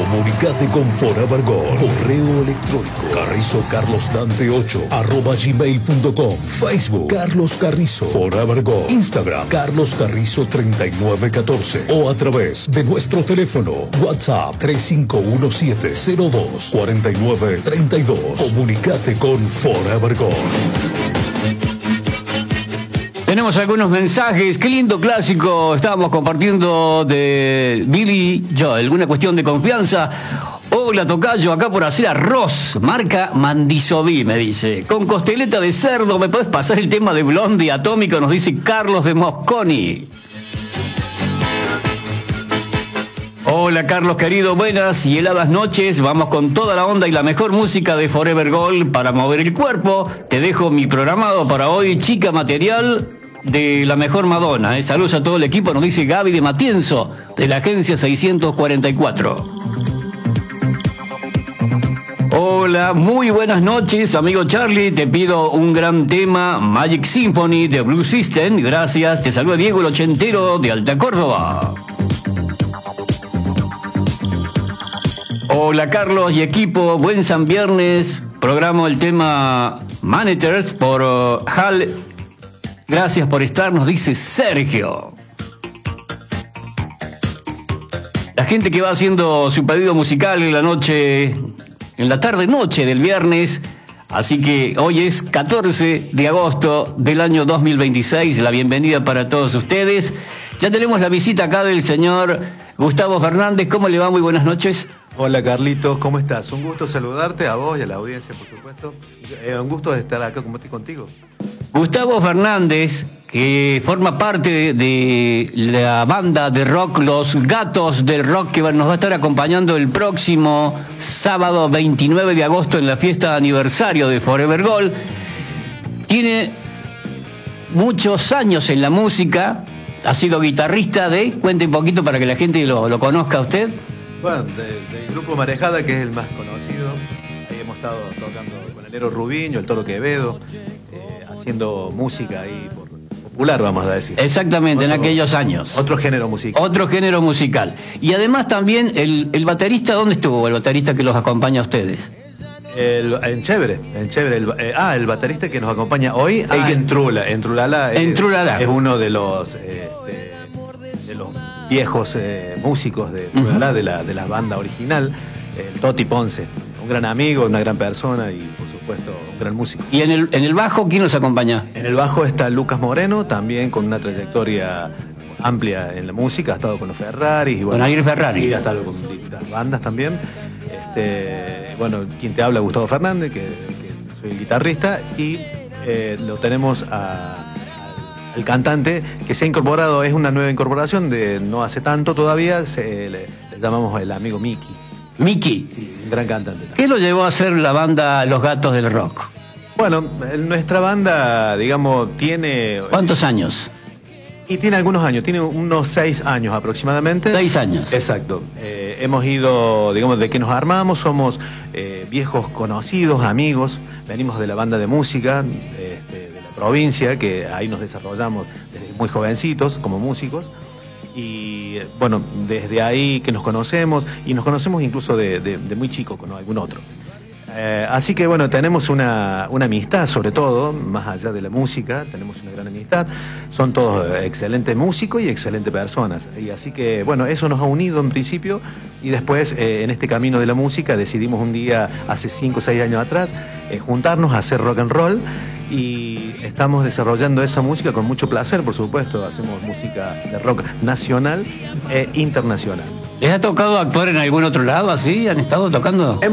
Comunicate con Forever Gold. Correo electrónico carrizocarlosdante8@gmail.com. Facebook Carlos Carrizo. Forever Gold. Instagram Carlos Carrizo 3914. O a través de nuestro teléfono WhatsApp 3517024932. Comunicate con Forever Gold. Tenemos algunos mensajes. Qué lindo clásico estábamos compartiendo de Billy Joel. Una cuestión de confianza. Hola, tocayo, acá por hacer arroz. Marca Mandisoví, me dice. Con costeleta de cerdo, ¿me podés pasar el tema de Blondie Atómico? Nos dice Carlos de Mosconi. Hola, Carlos, querido. Buenas y heladas noches. Vamos con toda la onda y la mejor música de Forever Gold para mover el cuerpo. Te dejo mi programado para hoy, Chica Material, de la mejor Madonna. Saludos a todo el equipo, nos dice Gaby de Matienzo, de la agencia 644. Hola, muy buenas noches, amigo Charlie. Te pido un gran tema, Magic Symphony de Blue System. Gracias, te saluda Diego el Ochentero de Alta Córdoba. Hola, Carlos y equipo, buen San Viernes. Programo el tema Managers por Hal. Gracias por estar, nos dice Sergio. La gente que va haciendo su pedido musical en la tarde-noche del viernes. Así que hoy es 14 de agosto del año 2026. La bienvenida para todos ustedes. Ya tenemos la visita acá del señor Gustavo Fernández. ¿Cómo le va? Muy buenas noches. Hola, Carlitos, ¿cómo estás? Un gusto saludarte, a vos y a la audiencia, por supuesto. Un gusto estar acá contigo. Gustavo Fernández, que forma parte de la banda de rock Los Gatos del Rock, que nos va a estar acompañando el próximo sábado 29 de agosto en la fiesta de aniversario de Forever Gold. Tiene muchos años en la música, ha sido guitarrista cuente un poquito para que la gente lo conozca a usted. Bueno, del grupo Marejada, que es el más conocido. Ahí hemos estado tocando con el Ero Rubiño, el Toro Quevedo, haciendo música ahí popular, vamos a decir. Exactamente, en aquellos años. Otro género musical. Otro género musical. Y además también el baterista, ¿dónde estuvo el baterista que los acompaña a ustedes? En Chévere. El baterista que nos acompaña hoy, en Trula. En Trulala. Es uno de los viejos músicos de Trulala, de la banda original, Toti Ponce. Un gran amigo, una gran persona y, por supuesto, un gran músico. ¿Y en el bajo quién nos acompaña? En el bajo está Lucas Moreno, también con una trayectoria amplia en la música. Ha estado con los Ferraris. Con Aguirre Ferrari. Y ha estado con distintas bandas también. Bueno, quien te habla, Gustavo Fernández, que soy el guitarrista, y lo tenemos al cantante que se ha incorporado, es una nueva incorporación de no hace tanto todavía, le llamamos el amigo Miki. Miki. Sí, un gran cantante. ¿Qué lo llevó a hacer la banda Los Gatos del Rock? Bueno, nuestra banda, digamos, tiene... ¿Cuántos años? Y tiene algunos años, tiene unos 6 años aproximadamente. 6 años. Exacto. Hemos ido, digamos, de que nos armamos, somos viejos conocidos, amigos, venimos de la banda de música de la provincia, que ahí nos desarrollamos desde muy jovencitos como músicos. Y bueno, desde ahí que nos conocemos, y nos conocemos incluso de muy chico con algún otro. Así que bueno, tenemos una amistad, sobre todo, más allá de la música, tenemos una gran amistad. Son todos excelentes músicos y excelentes personas. Y así que bueno, eso nos ha unido en principio, y después en este camino de la música decidimos un día, hace 5 o 6 años atrás, juntarnos a hacer rock and roll, y estamos desarrollando esa música con mucho placer, por supuesto. Hacemos música de rock nacional e internacional. ¿Les ha tocado actuar en algún otro lado así? ¿Han estado tocando?